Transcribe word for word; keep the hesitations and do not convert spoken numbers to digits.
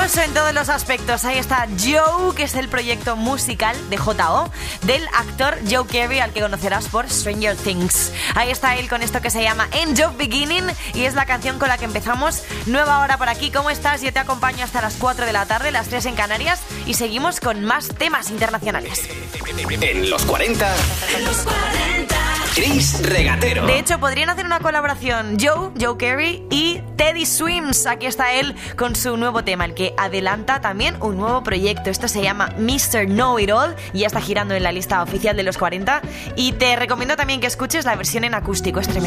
Fabuloso en todos los aspectos. Ahí está Joe, que es el proyecto musical de J O del actor Joe Carey, al que conocerás por Stranger Things. Ahí está él con esto que se llama End of Beginning y es la canción con la que empezamos nueva hora por aquí. ¿Cómo estás? Yo te acompaño hasta las cuatro de la tarde, las tres en Canarias, y seguimos con más temas internacionales. En los cuarenta, en los cuarenta, Chris Regatero. De hecho, podrían hacer una colaboración Joe, Joe Carey y Teddy Swims. Aquí está él con su nuevo tema, el que adelanta también un nuevo proyecto. Esto se llama mister Know It All y ya está girando en la lista oficial de los cuarenta. Y te recomiendo también que escuches la versión en acústico, es tremenda.